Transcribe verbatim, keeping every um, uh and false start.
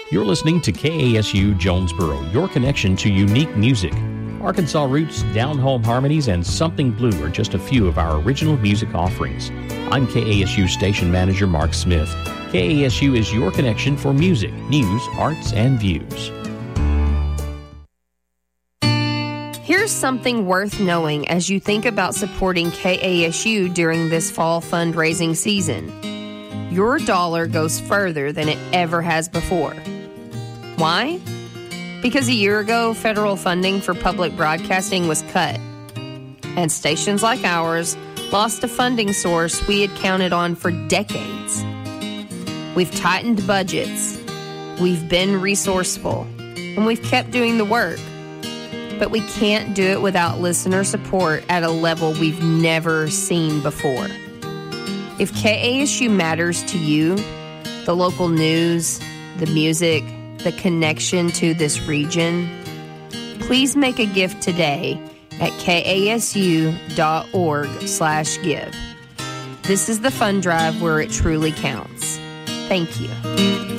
You're listening to K A S U Jonesboro, your connection to unique music. Arkansas Roots, Down Home Harmonies, and Something Blue are just a few of our original music offerings. I'm K A S U Station Manager Mark Smith. K A S U is your connection for music, news, arts, and views. Here's something worth knowing as you think about supporting K A S U during this fall fundraising season. Your dollar goes further than it ever has before. Why? Because a year ago, federal funding for public broadcasting was cut, and stations like ours lost a funding source we had counted on for decades. We've tightened budgets, we've been resourceful, and we've kept doing the work. But we can't do it without listener support at a level we've never seen before. If K A S U matters to you, the local news, the music, the connection to this region, please make a gift today at kasu.org slash give. This is the fund drive where it truly counts. Thank you.